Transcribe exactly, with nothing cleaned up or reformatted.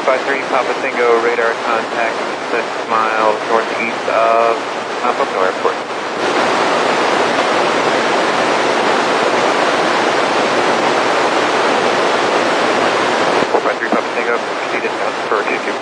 four five three Papa Tango, radar contact six miles northeast of uh, Pocono Airport. four five three Papa Tango, proceeded south for Q two.